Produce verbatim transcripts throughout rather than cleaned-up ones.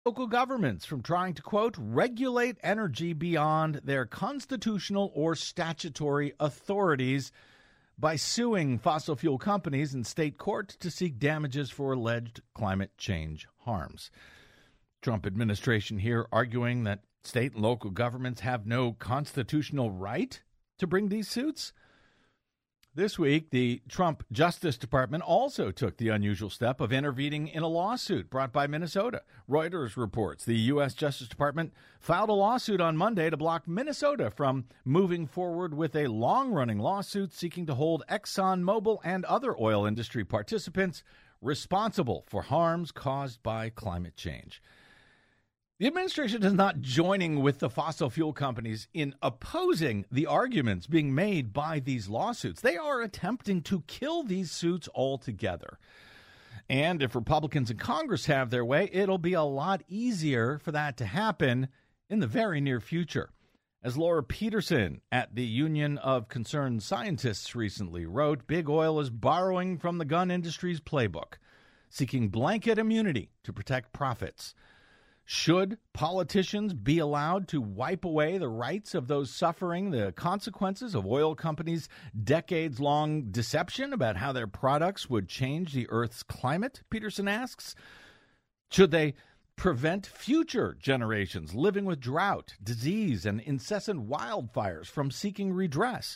Local governments from trying to, quote, regulate energy beyond their constitutional or statutory authorities by suing fossil fuel companies in state court to seek damages for alleged climate change harms. Trump administration here arguing that state and local governments have no constitutional right to bring these suits. This week, the Trump Justice Department also took the unusual step of intervening in a lawsuit brought by Minnesota. Reuters reports the U S Justice Department filed a lawsuit on Monday to block Minnesota from moving forward with a long-running lawsuit seeking to hold ExxonMobil and other oil industry participants responsible for harms caused by climate change. The administration is not joining with the fossil fuel companies in opposing the arguments being made by these lawsuits. They are attempting to kill these suits altogether. And if Republicans in Congress have their way, it'll be a lot easier for that to happen in the very near future. As Laura Peterson at the Union of Concerned Scientists recently wrote, Big Oil is borrowing from the gun industry's playbook, seeking blanket immunity to protect profits. Should politicians be allowed to wipe away the rights of those suffering the consequences of oil companies' decades-long deception about how their products would change the Earth's climate, Peterson asks? Should they prevent future generations living with drought, disease, and incessant wildfires from seeking redress?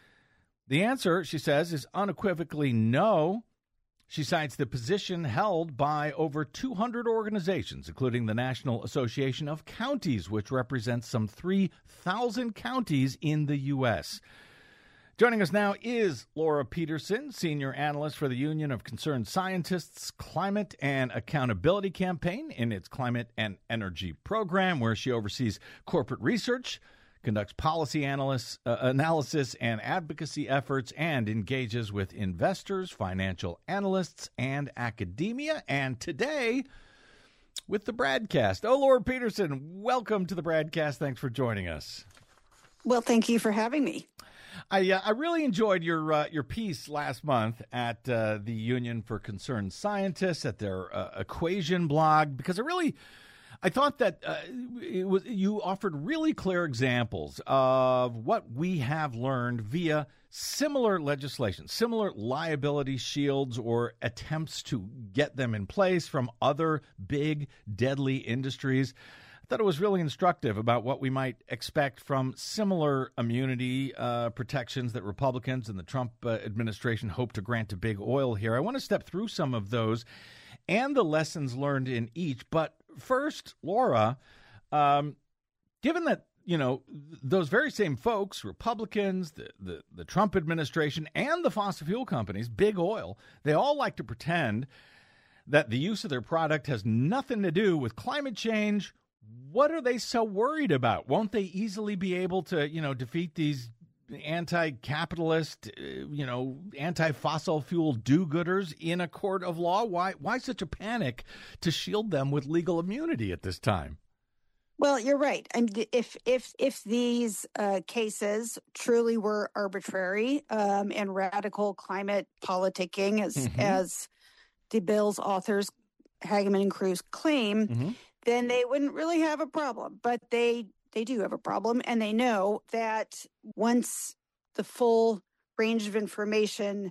The answer, she says, is unequivocally no. She cites the position held by over two hundred organizations, including the National Association of Counties, which represents some three thousand counties in the U S Joining us now is Laura Peterson, senior analyst for the Union of Concerned Scientists Climate and Accountability Campaign in its Climate and Energy Program, where she oversees corporate research, conducts policy analysis, uh, analysis and advocacy efforts, and engages with investors, financial analysts, and academia. And today, with the Bradcast. Oh, Laura Peterson, welcome to the Bradcast. Thanks for joining us. Well, thank you for having me. I uh, I really enjoyed your uh, your piece last month at uh, the Union for Concerned Scientists at their uh, Equation blog, because it really... I thought that uh, it was, you offered really clear examples of what we have learned via similar legislation, similar liability shields or attempts to get them in place from other big, deadly industries. I thought it was really instructive about what we might expect from similar immunity uh, protections that Republicans and the Trump uh, administration hope to grant to big oil here. I want to step through some of those and the lessons learned in each, but first, Laura, um, given that, you know, those very same folks, Republicans, the, the, the Trump administration, and the fossil fuel companies, big oil, they all like to pretend that the use of their product has nothing to do with climate change. What are they so worried about? Won't they easily be able to, you know, defeat these anti-capitalist, uh, you know, anti-fossil fuel do-gooders in a court of law? Why why such a panic to shield them with legal immunity at this time? Well, you're right. And if if if these uh, cases truly were arbitrary um, and radical climate politicking, as mm-hmm. as the bill's authors, Hageman and Cruz, claim, mm-hmm. then they wouldn't really have a problem. But they They do have a problem, and they know that once the full range of information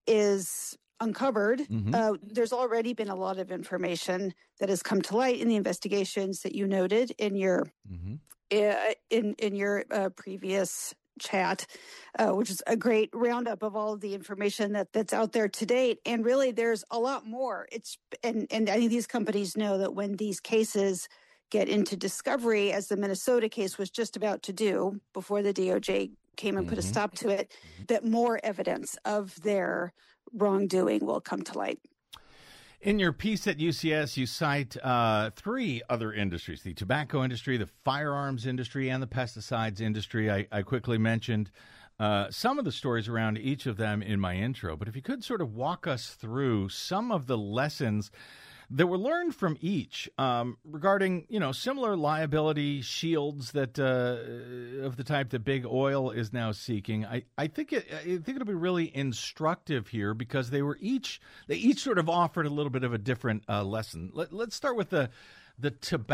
is uncovered, mm-hmm. uh, there's already been a lot of information that has come to light in the investigations that you noted in your mm-hmm. uh, in in your uh, previous chat, uh, which is a great roundup of all of the information that, that's out there to date. And really, there's a lot more. It's and and I think these companies know that when these cases get into discovery, as the Minnesota case was just about to do before the D O J came and mm-hmm. put a stop to it, that more evidence of their wrongdoing will come to light. In your piece at U C S, you cite uh, three other industries, the tobacco industry, the firearms industry, and the pesticides industry. I, I quickly mentioned uh, some of the stories around each of them in my intro, but if you could sort of walk us through some of the lessons that were learned from each um, regarding, you know, similar liability shields that uh, of the type that big oil is now seeking. I, I think it, I think it'll be really instructive here because they were each they each sort of offered a little bit of a different uh, lesson. Let, let's start with the the tobacco